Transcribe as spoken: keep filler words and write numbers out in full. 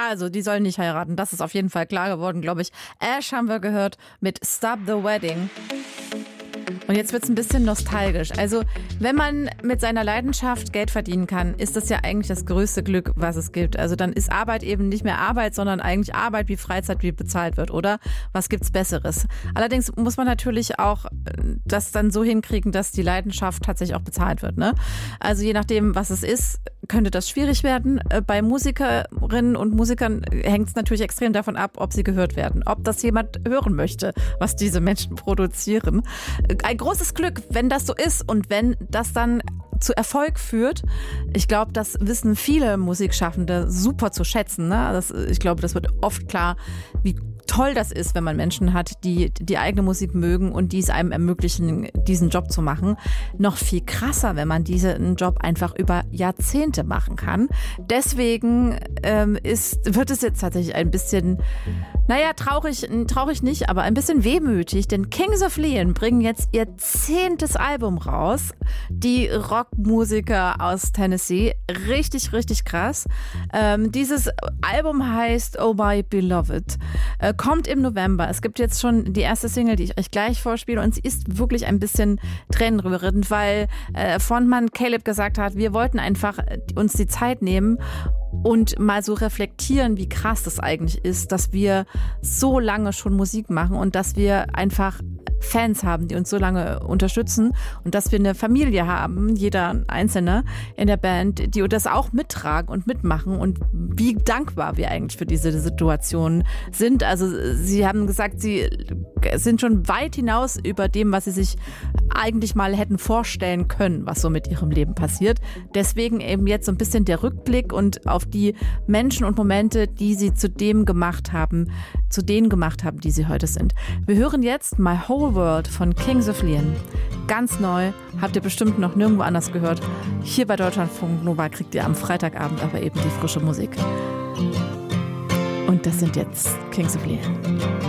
Also, die sollen nicht heiraten. Das ist auf jeden Fall klar geworden, glaube ich. Ash haben wir gehört mit Stop the Wedding. Und jetzt wird es ein bisschen nostalgisch. Also, wenn man mit seiner Leidenschaft Geld verdienen kann, ist das ja eigentlich das größte Glück, was es gibt. Also dann ist Arbeit eben nicht mehr Arbeit, sondern eigentlich Arbeit wie Freizeit, wie bezahlt wird, oder? Was gibt's Besseres? Allerdings muss man natürlich auch das dann so hinkriegen, dass die Leidenschaft tatsächlich auch bezahlt wird, ne? Also je nachdem, was es ist, könnte das schwierig werden. Bei Musikerinnen und Musikern hängt es natürlich extrem davon ab, ob sie gehört werden, ob das jemand hören möchte, was diese Menschen produzieren. Ein großes Glück, wenn das so ist und wenn das dann zu Erfolg führt. Ich glaube, das wissen viele Musikschaffende super zu schätzen, ne? Das, ich glaube, das wird oft klar, wie toll das ist, wenn man Menschen hat, die die eigene Musik mögen und die es einem ermöglichen, diesen Job zu machen. Noch viel krasser, wenn man diesen Job einfach über Jahrzehnte machen kann. Deswegen ähm, ist, wird es jetzt tatsächlich ein bisschen, naja, traurig, traurig nicht, aber ein bisschen wehmütig, denn Kings of Leon bringen jetzt ihr zehntes Album raus. Die Rockmusiker aus Tennessee. Richtig, richtig krass. Ähm, dieses Album heißt Oh My Beloved. Äh, kommt im November. Es gibt jetzt schon die erste Single, die ich euch gleich vorspiele und sie ist wirklich ein bisschen tränenrührend, weil äh, Frontmann Caleb gesagt hat, wir wollten einfach uns die Zeit nehmen und mal so reflektieren, wie krass das eigentlich ist, dass wir so lange schon Musik machen und dass wir einfach Fans haben, die uns so lange unterstützen und dass wir eine Familie haben, jeder Einzelne in der Band, die das auch mittragen und mitmachen und wie dankbar wir eigentlich für diese Situation sind. Also sie haben gesagt, sie sind schon weit hinaus über dem, was sie sich eigentlich mal hätten vorstellen können, was so mit ihrem Leben passiert. Deswegen eben jetzt so ein bisschen der Rückblick und auf die Menschen und Momente, die sie zu dem gemacht haben, zu denen gemacht haben, die sie heute sind. Wir hören jetzt My Whole World von Kings of Leon. Ganz neu, habt ihr bestimmt noch nirgendwo anders gehört. Hier bei Deutschlandfunk Nova kriegt ihr am Freitagabend aber eben die frische Musik. Und das sind jetzt Kings of Leon.